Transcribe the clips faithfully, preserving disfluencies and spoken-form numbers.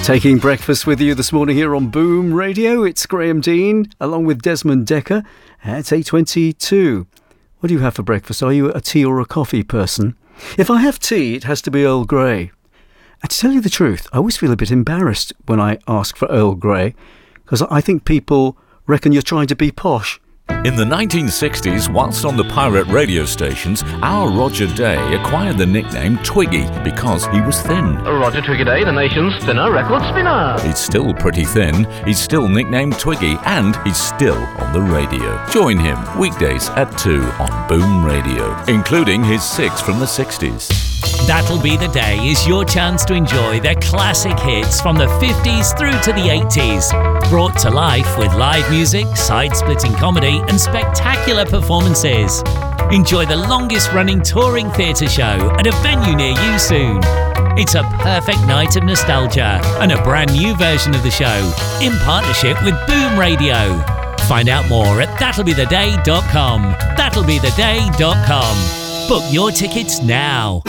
Taking breakfast with you this morning here on Boom Radio. It's Graham Dean along with Desmond Decker at eight twenty-two. What do you have for breakfast? Are you a tea or a coffee person? If I have tea, it has to be Earl Grey. And to tell you the truth, I always feel a bit embarrassed when I ask for Earl Grey because I think people reckon you're trying to be posh. In the nineteen sixties, whilst on the pirate radio stations, our Roger Day acquired the nickname Twiggy because he was thin. Roger Twiggy Day, the nation's thinner record spinner. He's still pretty thin, he's still nicknamed Twiggy, and he's still on the radio. Join him weekdays at two on Boom Radio, including his six from the sixties. That'll Be the Day is your chance to enjoy their classic hits from the fifties through to the eighties. Brought to life with live music, side-splitting comedy and spectacular performances. Enjoy the longest-running touring theatre show at a venue near you soon. It's a perfect night of nostalgia and a brand new version of the show in partnership with Boom Radio. Find out more at that'll be the day dot com. that'll be the day dot com. Book your tickets now.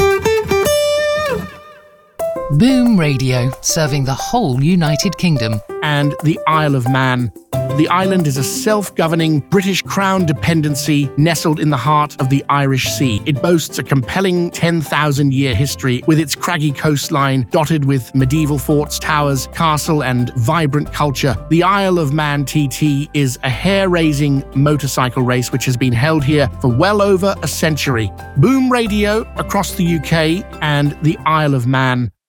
Boom Radio, serving the whole United Kingdom. And the Isle of Man. The island is a self-governing British Crown dependency nestled in the heart of the Irish Sea. It boasts a compelling ten thousand year history with its craggy coastline dotted with medieval forts, towers, castle and vibrant culture. The Isle of Man T T is a hair-raising motorcycle race which has been held here for well over a century. Boom Radio across the U K and the Isle of Man